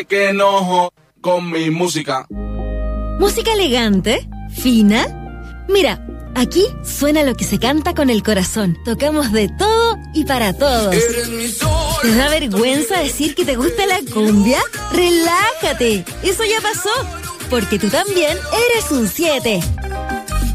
Dile que no con mi música. ¿Música elegante? ¿Fina? Mira, aquí suena lo que se canta con el corazón. Tocamos de todo y para todos. ¿Te da vergüenza decir que te gusta la cumbia? ¡Relájate! Eso ya pasó, porque tú también eres un 7.